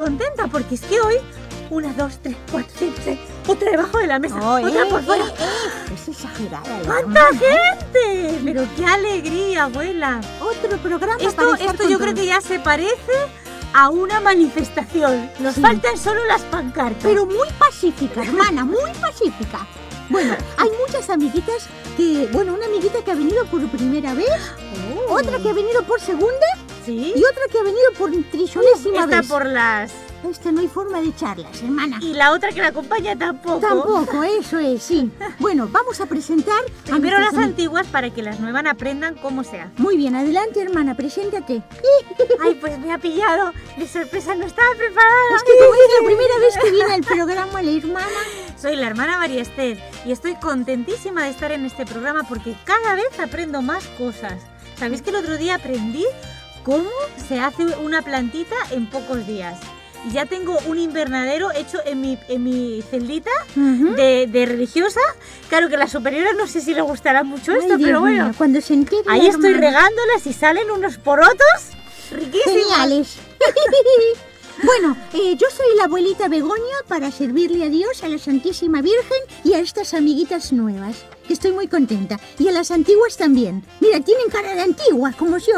contenta porque es que hoy 1, 2, 3, 4, 5, 6, otra debajo de la mesa, otra por fuera. Es exagerada. ¡Cuánta gente! Pero qué alegría, abuela. Otro programa para estar Esto yo creo que ya se parece a una manifestación. Nos faltan solo las pancartas. Pero muy pacífica, hermana, muy pacífica. Bueno, hay muchas amiguitas una amiguita que ha venido por primera vez, otra que ha venido por segunda, ¿sí? Y otra que ha venido por trillonésima vez. Esta por las... Esta no hay forma de echarlas, hermana. Y la otra que la acompaña tampoco. Tampoco, eso es, sí. Bueno, vamos a presentar... Primero las antiguas para que las nuevas aprendan cómo se hace. Muy bien, adelante, hermana, preséntate. Ay, pues me ha pillado de sorpresa, no estaba preparada. Es que como es la primera vez que viene al programa la hermana... Soy la hermana María Esther y estoy contentísima de estar en este programa porque cada vez aprendo más cosas. ¿Sabéis que el otro día aprendí cómo se hace una plantita en pocos días? Y ya tengo un invernadero hecho en mi celdita de religiosa. Claro que las superiores no sé si le gustará mucho esto, pero bueno. Mío, cuando se entere ahí estoy regándolas y salen unos porotos riquísimos. Geniales. Bueno, yo soy la abuelita Begoña para servirle a Dios, a la Santísima Virgen y a estas amiguitas nuevas. Estoy muy contenta. Y a las antiguas también. Mira, tienen cara de antiguas, como yo.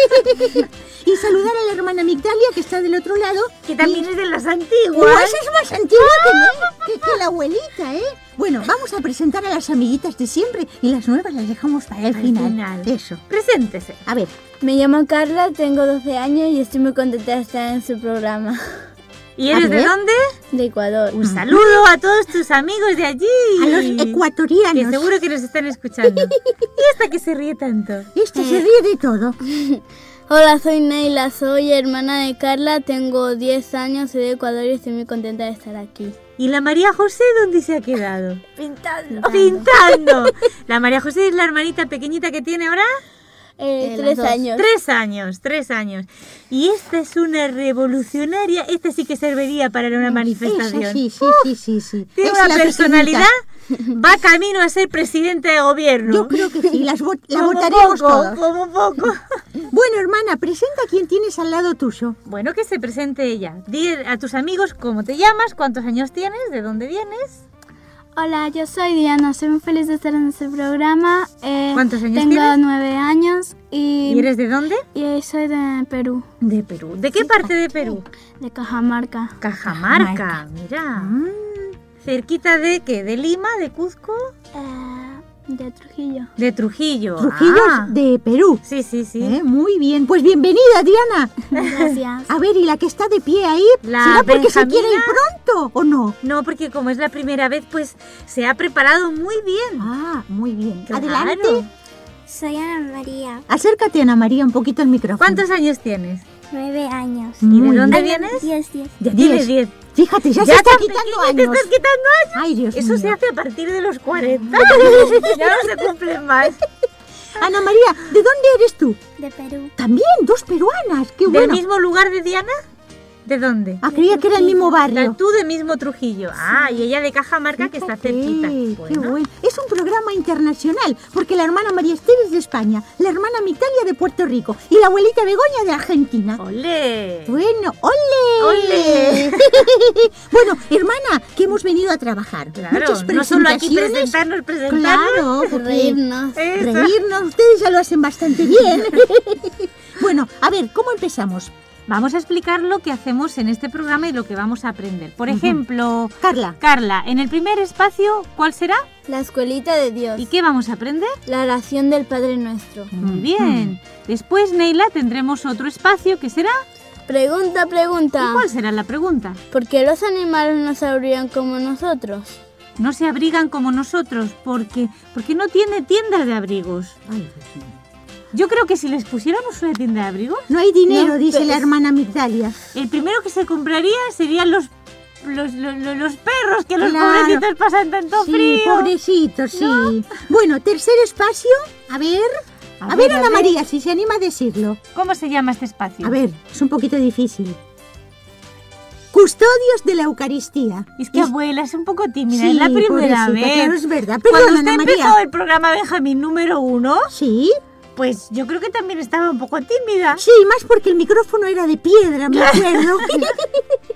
Y saludar a la hermana Migdalia, que está del otro lado. Que también es de las antiguas. Esa es más antigua que la abuelita, ¿eh? Bueno, vamos a presentar a las amiguitas de siempre y las nuevas las dejamos para el final. Eso. Preséntese. A ver. Me llamo Carla, tengo 12 años y estoy muy contenta de estar en su programa. ¿Y eres de dónde? De Ecuador. Un saludo a todos tus amigos de allí. A los ecuatorianos. Que seguro que nos están escuchando. ¿Y esta que se ríe tanto? Esta se ríe de todo. Hola, soy Neila, soy hermana de Carla, tengo 10 años, soy de Ecuador y estoy muy contenta de estar aquí. ¿Y la María José dónde se ha quedado? Pintando. La María José es la hermanita pequeñita que tiene ahora... 3 años. 3 años. Y esta es una revolucionaria. Esta sí que serviría para una manifestación. Esa sí. Tiene una personalidad. Va camino a ser presidente de gobierno. Yo creo que sí, la votaríamos todos. Como poco. Bueno, hermana, presenta a quien tienes al lado tuyo. Bueno, que se presente ella. Di a tus amigos cómo te llamas, cuántos años tienes, de dónde vienes. Hola, yo soy Diana, soy muy feliz de estar en este programa. ¿Cuántos años tienes? tienes? Tengo 9 años. ¿Y eres de dónde? Y soy de Perú. De Perú. ¿De qué parte de Perú? De Cajamarca. Cajamarca, mira. ¿Cerquita de qué? ¿De Lima? ¿De Cuzco? De Trujillo. De Trujillo. Trujillo es de Perú. Sí. Muy bien. Pues bienvenida, Diana. Gracias. A ver, ¿y la que está de pie ahí? ¿Será porque se quiere ir pronto o no? No, porque como es la primera vez, pues se ha preparado muy bien. Ah, muy bien. Claro. Adelante. Soy Ana María. Acércate, Ana María, un poquito al micrófono. ¿Cuántos años tienes? 9 años. ¿Y de dónde vienes? 10. Ya tienes 10. Fíjate, ya se está quitando años. ¿Te estás quitando años? Ay, Dios Eso mío. se hace a partir de los 40. Ya no se cumplen más. Ana María, ¿de dónde eres tú? De Perú. También, 2 peruanas. Qué ¿Del bueno. mismo lugar de Diana? ¿De dónde? Ah, creía que era el mismo barrio. Tú de mismo Trujillo. Ah, y ella de Cajamarca, que está cerquita. Qué bueno. Es un programa internacional, porque la hermana María Esther es de España, la hermana Migdalia de Puerto Rico y la abuelita Begoña de Argentina. ¡Olé! Bueno, ¡ole! ¡Ole! Bueno, hermana, que hemos venido a trabajar. Claro, muchas no solo aquí presentaciones. presentarnos. Claro, porque Reírnos. reírnos, ustedes ya lo hacen bastante bien. Bueno, a ver, ¿cómo empezamos? Vamos a explicar lo que hacemos en este programa y lo que vamos a aprender. Por ejemplo, Carla, en el primer espacio, ¿cuál será? La escuelita de Dios. ¿Y qué vamos a aprender? La oración del Padre Nuestro. Muy bien. Después, Neila, tendremos otro espacio que será... Pregunta. ¿Y cuál será la pregunta? ¿Por qué los animales no se abrigan como nosotros? No se abrigan como nosotros porque no tiene tiendas de abrigos. Ay, Dios mío. Yo creo que si les pusiéramos una tienda de abrigos... No hay dinero, dice pues, la hermana Migdalia. El primero que se compraría serían los perros, que los Claro. pobrecitos pasan tanto Sí, frío. pobrecitos, sí. Bueno, tercer espacio. A ver, Ana María, si se anima a decirlo. ¿Cómo se llama este espacio? A ver, es un poquito difícil. Custodios de la Eucaristía. Es que abuela es un poco tímida, Sí, es la primera pobrecita, vez. claro, es verdad. Cuando Perdona, usted Ana empezó María. el programa Benjamín número 1, Sí, pues yo creo que también estaba un poco tímida. sí, más porque el micrófono era de piedra, me acuerdo.